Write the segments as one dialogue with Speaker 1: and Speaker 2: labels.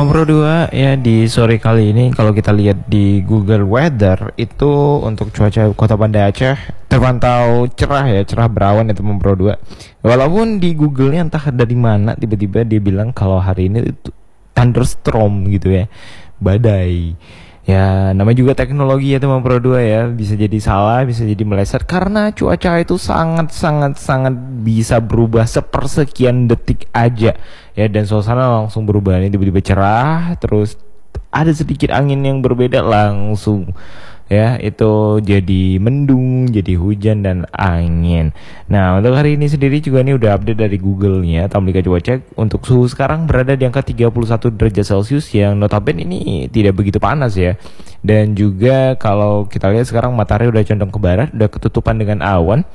Speaker 1: Teman Pro 2 ya, di sore kali ini kalau kita lihat di Google Weather itu untuk cuaca Kota Banda Aceh terpantau cerah ya, cerah berawan ya teman Pro 2. Walaupun di Google-nya entah dari mana tiba-tiba dia bilang kalau hari ini itu thunderstorm gitu ya, badai. Ya, namanya juga teknologi ya teman Pro 2 ya, bisa jadi salah, bisa jadi meleset karena cuaca itu sangat bisa berubah sepersekian detik aja ya, dan suasana langsung berubah nih, tiba-tiba cerah, terus ada sedikit angin yang berbeda langsung ya, itu jadi mendung, jadi hujan dan angin. Nah, untuk hari ini sendiri juga nih udah update dari Google-nya, Tablika Cuaca untuk suhu sekarang berada di angka 31 derajat Celcius yang notabene ini tidak begitu panas ya. Dan juga kalau kita lihat sekarang matahari udah condong ke barat, udah ketutupan dengan awan.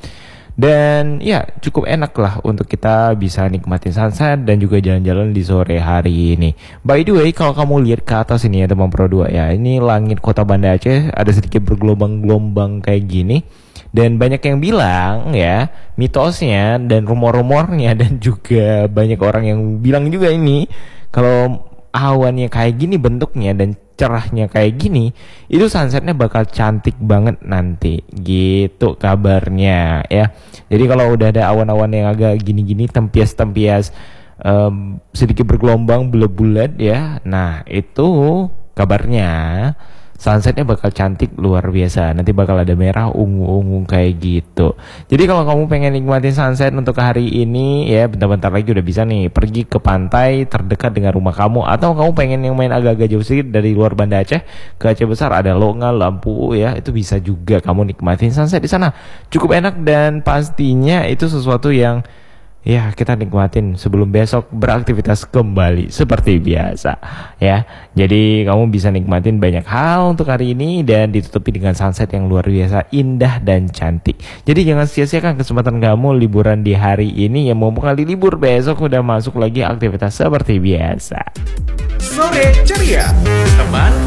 Speaker 1: Dan ya cukup enak lah untuk kita bisa nikmatin sunset dan juga jalan-jalan di sore hari ini. By the way, kalau kamu lihat ke atas ini ya teman Pro 2 ya, ini langit Kota Banda Aceh ada sedikit bergelombang-gelombang kayak gini. Dan banyak yang bilang ya, mitosnya dan rumor-rumornya dan juga banyak orang yang bilang juga ini, kalau awannya kayak gini bentuknya dan cerahnya kayak gini, itu sunsetnya bakal cantik banget nanti gitu kabarnya ya. Jadi kalau udah ada awan-awan yang agak gini-gini, tempias-tempias sedikit bergelombang bulat-bulat ya, nah itu kabarnya sunsetnya bakal cantik luar biasa. Nanti bakal ada merah ungu-ungu kayak gitu. Jadi kalau kamu pengen nikmatin sunset untuk hari ini ya, bentar-bentar lagi udah bisa nih pergi ke pantai terdekat dengan rumah kamu. Atau kamu pengen yang main agak-agak jauh sedikit dari luar Banda Aceh ke Aceh Besar, ada Longa, Lampu ya, itu bisa juga kamu nikmatin sunset di sana. Cukup enak dan pastinya itu sesuatu yang ya kita nikmatin sebelum besok beraktivitas kembali seperti biasa ya. Jadi kamu bisa nikmatin banyak hal untuk hari ini dan ditutupi dengan sunset yang luar biasa indah dan cantik. Jadi jangan sia-siakan kesempatan kamu liburan di hari ini, yang mau kali libur besok udah masuk lagi aktivitas seperti biasa.
Speaker 2: Sore ceria, teman